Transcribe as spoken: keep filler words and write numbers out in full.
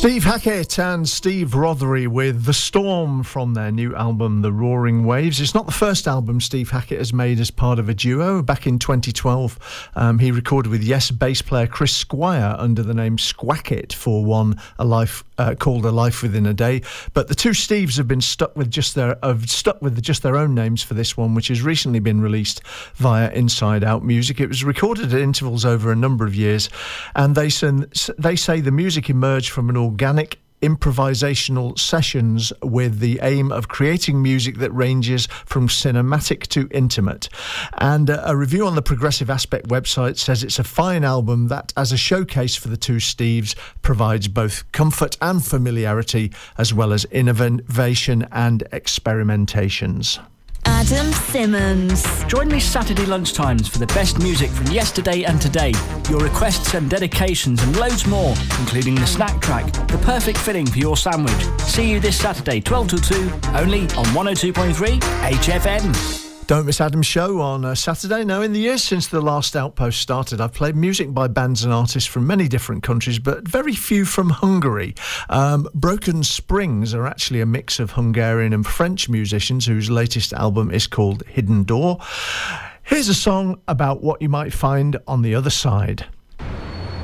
Steve Hackett and Steve Rothery with The Storm from their new album The Roaring Waves. It's not the first album Steve Hackett has made as part of a duo. Back in twenty twelve, um, he recorded with Yes bass player Chris Squire under the name Squacket for one a life uh, called A Life Within a Day. But the two Steves have been stuck with just their have stuck with just their own names for this one, which has recently been released via Inside Out Music. It was recorded at intervals over a number of years, and they say, they say the music emerged from an organic improvisational sessions with the aim of creating music that ranges from cinematic to intimate. And uh, a review on the Progressive Aspect website says it's a fine album that, as a showcase for the two Steves, provides both comfort and familiarity, as well as innovation and experimentations. Adam Simmons. Join me Saturday lunchtimes for the best music from yesterday and today, your requests and dedications and loads more, including the snack track, the perfect filling for your sandwich. See you this Saturday, twelve till two, only on one oh two point three H F M. Don't miss Adam's show on uh, Saturday. Now, in the years since the last Outpost started, I've played music by bands and artists from many different countries, but very few from Hungary. Um, Broken Springs are actually a mix of Hungarian and French musicians whose latest album is called Hidden Door. Here's a song about what you might find on the other side.